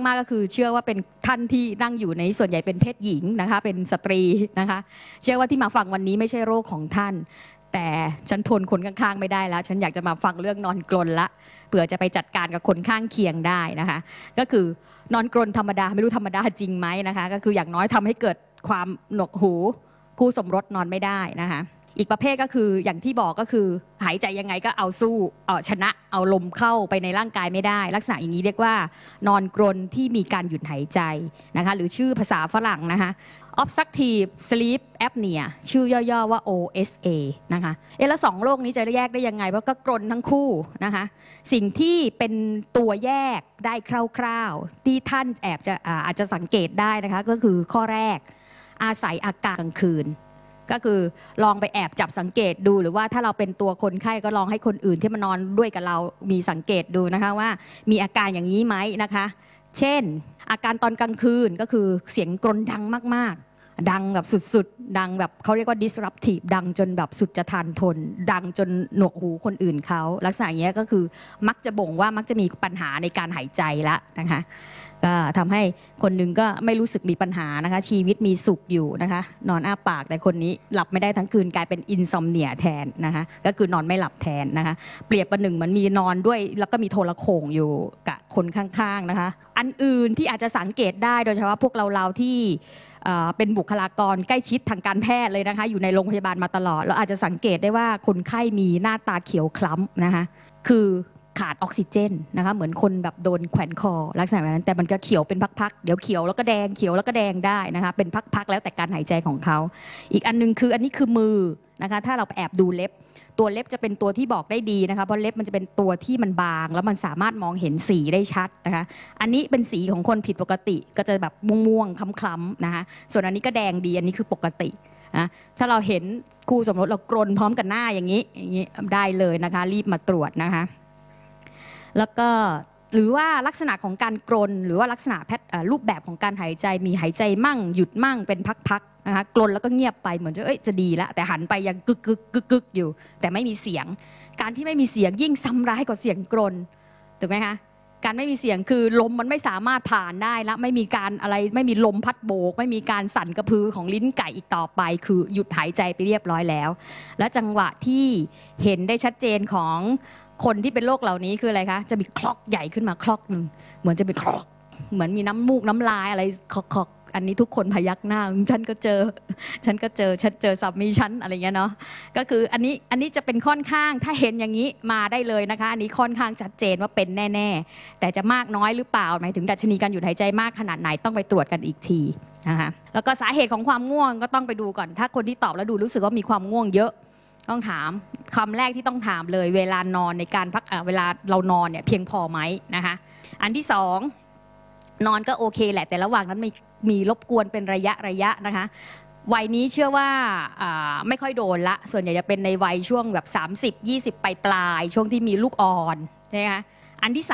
มากก็คือเชื่อว่าเป็นท่านที่นั่งอยู่ในส่วนใหญ่เป็นเพศหญิงนะคะเป็นสตรีนะคะเชื่อว่าที่มาฟังวันนี้ไม่ใช่โรคของท่านแต่ฉันทนคนข้างๆไม่ได้แล้วฉันอยากจะมาฟังเรื่องนอนกรนละเผื่อจะไปจัดการกับคนข้างเคียงได้นะคะก็คือนอนกรนธรรมดาไม่รู้ธรรมดาจริงไหมนะคะก็คืออย่างน้อยทำให้เกิดความหนวกหูคู่สมรสนอนไม่ได้นะคะอีกประเภทก็คืออย่างที่บอกก็คือหายใจยังไงก็เอาสู้ชนะเอาลมเข้าไปในร่างกายไม่ได้ลักษณะอย่างนี้เรียกว่านอนกรนที่มีการหยุดหายใจนะคะหรือชื่อภาษาฝรั่งนะคะ obstructive sleep apnea ชื่อย่อๆว่า OSA นะคะแล้ว2โรคนี้จะแยกได้ยังไงเพราะก็กรนทั้งคู่นะคะสิ่งที่เป็นตัวแยกได้คร่าวๆที่ท่านอาจจะสังเกตได้นะคะก็คือข้อแรกอาศัยอากาศกลางคืนก็คือลองไปแอบจับสังเกตดูหรือว่าถ้าเราเป็นตัวคนไข้ก็ลองให้คนอื่นที่มานอนด้วยกับเรามีสังเกตดูนะคะว่ามีอาการอย่างนี้ไหมนะคะเช่นอาการตอนกลางคืนก็คือเสียงกรนดังมากๆดังแบบสุดๆดังแบบเขาเรียกว่า disruptive ดังจนแบบสุดจะทานทนดังจนหนวกหูคนอื่นเขาลักษณะอย่างนี้ก็คือมักจะบ่งว่ามักจะมีปัญหาในการหายใจละนะคะก็ทำให้คนหนึ่งก็ไม่รู้สึกมีปัญหานะคะชีวิตมีสุขอยู่นะคะนอนอ้าปากแต่คนนี้หลับไม่ได้ทั้งคืนกลายเป็นอินซอมเนียแทนนะคะก็คือนอนไม่หลับแทนนะคะเปรียบประหนึ่งมันมีนอนด้วยแล้วก็มีโทรโข่งอยู่กับคนข้างๆนะคะอันอื่นที่อาจจะสังเกตได้โดยเฉพาะพวกเราที่เป็นบุคลากรใกล้ชิดทางการแพทย์เลยนะคะอยู่ในโรงพยาบาลมาตลอดเราอาจจะสังเกตได้ว่าคนไข้มีหน้าตาเขียวคล้ำนะคะคือขาดออกซิเจนนะคะเหมือนคนแบบโดนแขวนคอลักษณะแบบนั้นแต่มันก็เขียวเป็นพักๆเดี๋ยวเขียวแล้วก็แดงเขียวแล้วก็แดงได้นะคะเป็นพักๆแล้วแต่การหายใจของเขาอีกอันนึงคืออันนี้คือมือนะคะถ้าเราแอบดูเล็บตัวเล็บจะเป็นตัวที่บอกได้ดีนะคะเพราะเล็บมันจะเป็นตัวที่มันบางแล้วมันสามารถมองเห็นสีได้ชัดนะคะอันนี้เป็นสีของคนผิดปกติก็จะแบบม่วงๆคล้ำๆนะคะส่วนอันนี้ก็แดงดีอันนี้คือปกตินะถ้าเราเห็นคู่สมรสเรากรนพร้อมกันหน้าอย่างนี้ได้เลยนะคะรีบมาตรวจนะคะแล้วก็หรือว่าลักษณะของการกรนหรือว่าลักษณะรูปแบบของการหายใจมีหายใจมั่งหยุดมั่งเป็นพักๆนะคะกรนแล้วก็เงียบไปเหมือนจะดีแล้วแต่หันไปยังกึกอยู่แต่ไม่มีเสียงการที่ไม่มีเสียงยิ่งซ้ำร้ายกว่าเสียงกรนถูกไหมคะการไม่มีเสียงคือลมมันไม่สามารถผ่านได้แล้วไม่มีการอะไรไม่มีลมพัดโบกไม่มีการสั่นกระพือของลิ้นไก่อีกต่อไปคือหยุดหายใจไปเรียบร้อยแล้วและจังหวะที่เห็นได้ชัดเจนของคนที่เป็นโรคเหล่านี้คืออะไรคะจะมีคลอกใหญ่ขึ้นมาคลอกหนึ่งเหมือนจะเป็นคลอกเหมือนมีน้ำมูกน้ำลายอะไรคลอกอันนี้ทุกคนพยักหน้าฉันก็เจอฉันเจอสามีฉันอะไรเงี้ยเนาะก็คืออันนี้จะเป็นค่อนข้างถ้าเห็นอย่างนี้มาได้เลยนะคะอันนี้ค่อนข้างชัดเจนว่าเป็นแน่ๆแต่จะมากน้อยหรือเปล่าหมายถึงดัชนีการหยุดหายใจมากขนาดไหนต้องไปตรวจกันอีกทีนะคะแล้วก็สาเหตุของความง่วงก็ต้องไปดูก่อนถ้าคนที่ตอบแล้วดูรู้สึกว่ามีความง่วงเยอะต้องถามคำแรกที่ต้องถามเลยเวลานอนในการพักเวลาเรานอนเนี่ยเพียงพอไหมนะคะอันที่สองนอนก็โอเคแหละแต่ระหว่างนั้นมีรบกวนเป็นระยะนะคะวัยนี้เชื่อว่าไม่ค่อยโดนละส่วนใหญ่จะเป็นในวัยช่วงแบบ30-20ปลายช่วงที่มีลูกอ่อนนะคะอันที่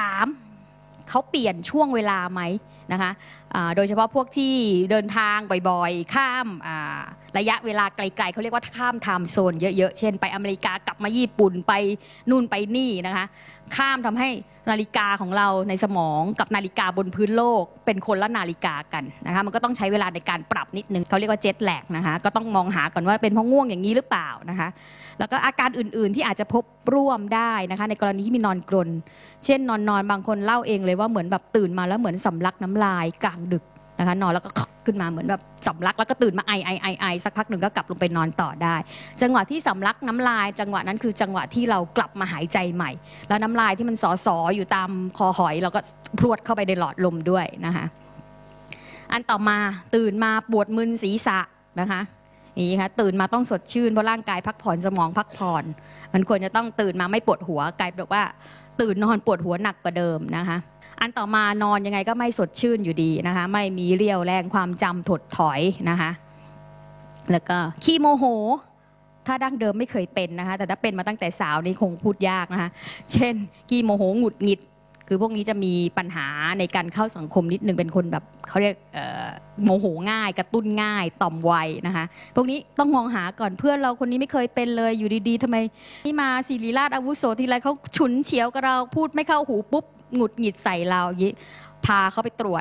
3เขาเปลี่ยนช่วงเวลาไหมนะคะโดยเฉพาะพวกที่เดินทางบ่อยๆข้ามระยะเวลาไกลๆเขาเรียกว่าข้ามไทม์โซนเยอะๆเช่นไปอเมริกากลับมาญี่ปุ่นไปนู่นไปนี่นะคะข้ามทำให้นาฬิกาของเราในสมองกับนาฬิกาบนพื้นโลกเป็นคนละนาฬิกากันนะคะมันก็ต้องใช้เวลาในการปรับนิดนึงเขาเรียกว่าเจ็ตแลกนะคะก็ต้องมองหาก่อนว่าเป็นเพราะง่วงอย่างนี้หรือเปล่านะคะแล้วก็อาการอื่นๆที่อาจจะพบร่วมได้นะคะในกรณีที่มีนอนกรนเช่นนอนบางคนเล่าเองเลยว่าเหมือนแบบตื่นมาแล้วเหมือนสำลักน้ำลายกลางดึกนะคะนอนแล้วก็ขึ้นมาเหมือนแบบสำลักแล้วก็ตื่นมาไอสักพักหนึ่งก็กลับลงไปนอนต่อได้จังหวะที่สำลักน้ำลายจังหวะนั้นคือจังหวะที่เรากลับมาหายใจใหม่แล้วน้ำลายที่มันสออยู่ตามคอหอยเราก็พรวดเข้าไปในหลอดลมด้วยนะคะอันต่อมาตื่นมาปวดมึนศีรษะนะคะนี่ค่ะตื่นมาต้องสดชื่นเพราะร่างกายพักผ่อนสมองพักผ่อนมันควรจะต้องตื่นมาไม่ปวดหัวกลายเป็นว่าตื่นนอนปวดหัวหนักกว่าเดิมนะคะอันต่อมานอนยังไงก็ไม่สดชื่นอยู่ดีนะคะไม่มีเรี่ยวแรงความจำถดถอยนะคะแล้วก็ขี้โมโหถ้าดั้งเดิมไม่เคยเป็นนะคะแต่ถ้าเป็นมาตั้งแต่สาวนี่คงพูดยากนะคะเช่นขี้โมโหหงุดหงิดคือพวกนี้จะมีปัญหาในการเข้าสังคมนิดนึงเป็นคนแบบเขาเรียกโมโหง่ายกระตุ้นง่ายต่อมไวนะคะพวกนี้ต้องมองหาก่อนเพื่อนเราคนนี้ไม่เคยเป็นเลยอยู่ดีๆทำไมนี่มาศิริราชอาวุโสทีไรเขาฉุนเฉียวกับเราพูดไม่เข้าหูปุ๊บหงุดหงิดใส่เราพาเขาไปตรวจ